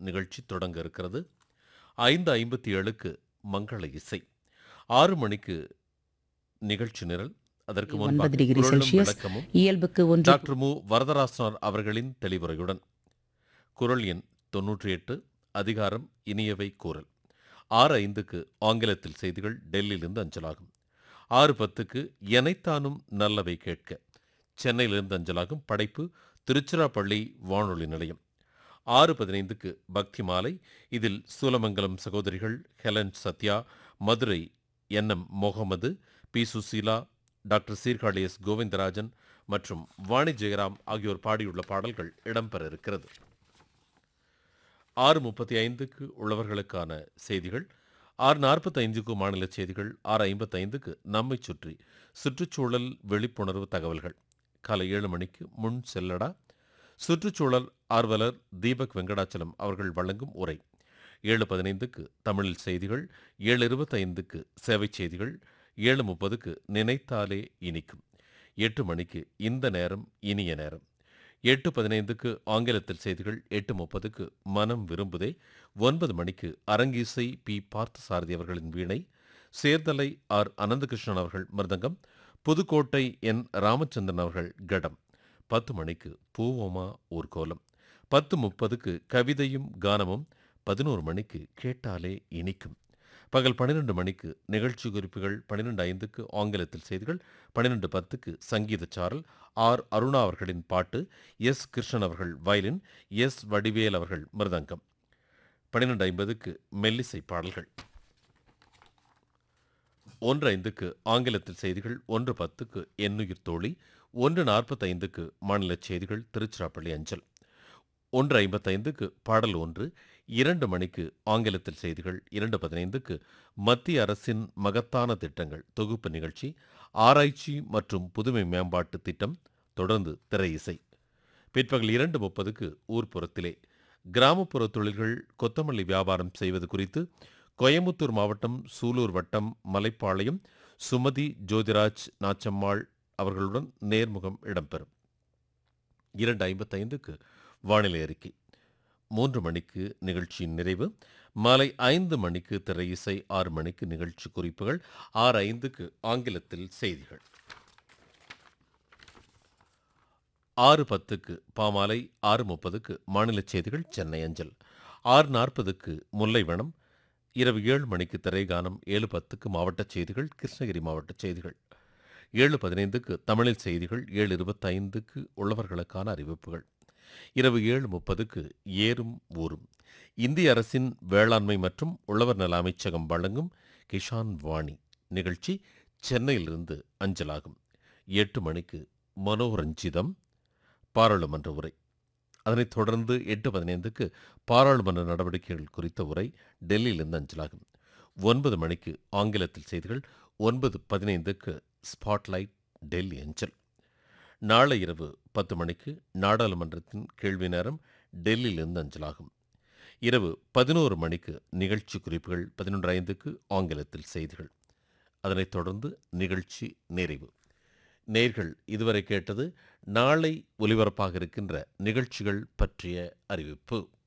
நிகழ்ச்சி தொடங்க இருக்கிறது. 5:57க்கு மங்கள இசை, 6 மணிக்கு நிகழ்ச்சி நிரல், அதற்கு 9 முன்பாக டிகிரி குரலும் செல்சியஸ், விளக்கமும் இயல்புக்கு 1. டாக்டர் மு வரதராசனார் அவர்களின் தெளிவுரையுடன். குரல் எண் 98, அதிகாரம் இனியவை கூறல். 6:05க்கு ஆங்கிலத்தில் செய்திகள் டெல்லியிலிருந்து அஞ்சலாகும். 6:10க்கு எனைத்தானும் நல்லவை கேட்க, சென்னையிலிருந்து அஞ்சலாகும். படைப்பு திருச்சிராப்பள்ளி வானொலி நிலையம். 6:15க்கு பக்தி மாலை, இதில் சூலமங்கலம் சகோதரிகள் Helen Sathya, Madurai என்.எம். Mohammed, B. Susheela, doctor Sirkazhi S. Govindarajan மற்றும் வாணி ஜெயராம் ஆகியோர் பாடியுள்ள பாடல்கள் இடம்பெற இருக்கிறது. 6:35க்கு உழவர்களுக்கான செய்திகள், 6:45க்கு மாநில செய்திகள், 6:55க்கு நம்மை சுற்றி சுற்றுச்சூழல் விழிப்புணர்வு தகவல்கள். காலை 7 மணிக்கு முன் செல்லடா, சுற்றுச்சூழல் ஆர்வலர் தீபக் வெங்கடாச்சலம் அவர்கள் வழங்கும் உரை. 7:15க்கு தமிழில் செய்திகள், 7:25க்கு சேவை செய்திகள், 7:30க்கு நினைத்தாலே இனிக்கும், 8 மணிக்கு இந்த நேரம் இனிய நேரம், 8:15க்கு ஆங்கிலத்தில் செய்திகள், 8:30க்கு மனம் விரும்புதே, 9 மணிக்கு அரங்கீசை பி. பார்த்தசாரதி அவர்களின் வீணை, சேர்தலை ஆர். அனந்தகிருஷ்ணன் அவர்கள் மிருதங்கம், புதுக்கோட்டை என். ராமச்சந்திரன் அவர்கள் கடம், 10 மணிக்கு பூவோமா ஊர்கோலம், 10:30க்கு கவிதையும் கானமும், 11 மணிக்கு கேட்டாலே இனிக்கும். பகல் 12 மணிக்கு நிகழ்ச்சி குறிப்புகள், 12:05க்கு ஆங்கிலத்தில் செய்திகள், 12:10க்கு சங்கீத சாரல், ஆர். அருணா அவர்களின் பாட்டு, எஸ். கிருஷ்ணன் அவர்கள் வயலின், எஸ். வடிவேல் அவர்கள் மிருதங்கம், 12:50க்கு மெல்லிசை பாடல்கள். 1:05க்கு ஆங்கிலத்தில் செய்திகள், 1:10க்கு எண்ணுயிர் தோழி, 1:45க்கு மாநில செய்திகள் திருச்சிராப்பள்ளி அஞ்சல், 1:55க்கு பாடல் ஒன்று, 2 மணிக்கு ஆங்கிலத்தில் செய்திகள், 2:15க்கு மத்திய அரசின் மகத்தான திட்டங்கள் தொகுப்பு நிகழ்ச்சி, ஆராய்ச்சி மற்றும் புதுமை மேம்பாட்டு திட்டம், தொடர்ந்து திரை இசை. பிற்பகல் 2:30க்கு ஊர்ப்புறத்திலே கிராமப்புற தொழில்கள் கொத்தமல்லி வியாபாரம் செய்வது குறித்து கோயமுத்தூர் மாவட்டம் சூலூர் வட்டம் மலைப்பாளையம் சுமதி ஜோதிராஜ் நாச்சம்மாள் அவர்களுடன் நேர்முகம் இடம்பெறும். 2:55க்கு வானிலை அறிக்கை. 3 மணிக்கு நிகழ்ச்சியின் நிறைவு. மாலை 5 மணிக்கு திரை இசை, 6 மணிக்கு நிகழ்ச்சி குறிப்புகள், 6:05க்கு ஆங்கிலத்தில் செய்திகள், 6:10க்கு பாமாலை, 6:30க்கு மாநில செய்திகள் சென்னை அஞ்சல், 6:40க்கு முல்லைவனம், இரவு 7 மணிக்கு திரைகானம், 7:10க்கு மாவட்ட செய்திகள் கிருஷ்ணகிரி மாவட்ட செய்திகள், 7:15க்கு தமிழில் செய்திகள், 7:25க்கு உழவர்களுக்கான அறிவிப்புகள், இரவு 7:30க்கு ஏறும் ஊரும், இந்திய அரசின் வேளாண்மை மற்றும் உழவர் நல அமைச்சகம் வழங்கும் கிஷான் வாணி நிகழ்ச்சி சென்னையிலிருந்து அஞ்சலாகும். 8 மணிக்கு மனோரஞ்சிதம் பாராளுமன்ற உரை. அதனைத் தொடர்ந்து 8:15க்கு பாராளுமன்ற நடவடிக்கைகள் குறித்த உரை டெல்லியிலிருந்து அஞ்சலாகும். 9 மணிக்கு ஆங்கிலத்தில் செய்திகள், 9:15க்கு ஸ்பாட்லைட் டெல்லி அஞ்சல். நாளை இரவு 10 மணிக்கு நாடாளுமன்றத்தின் கேள்வி நேரம் டெல்லியிலிருந்து அஞ்சலாகும். இரவு 11 மணிக்கு நிகழ்ச்சி குறிப்புகள், 11:05க்கு ஆங்கிலத்தில் செய்திகள். அதனைத் தொடர்ந்து நிகழ்ச்சி நிறைவு. நேயர்கள் இதுவரை கேட்டது நாளை ஒலிபரப்பாக இருக்கின்ற நிகழ்ச்சிகள் பற்றிய அறிவிப்பு.